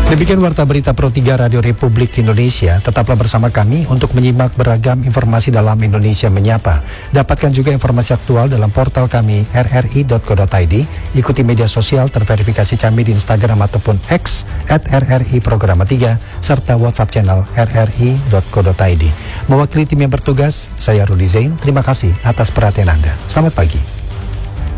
Demikian Warta Berita Pro 3 Radio Republik Indonesia. Tetaplah bersama kami untuk menyimak beragam informasi dalam Indonesia Menyapa. Dapatkan juga informasi aktual dalam portal kami rri.co.id. Ikuti media sosial terverifikasi kami di Instagram ataupun X @RRI Programa 3 serta WhatsApp channel rri.co.id. Mewakili tim yang bertugas, saya Rudi Zain. Terima kasih atas perhatian Anda. Selamat pagi.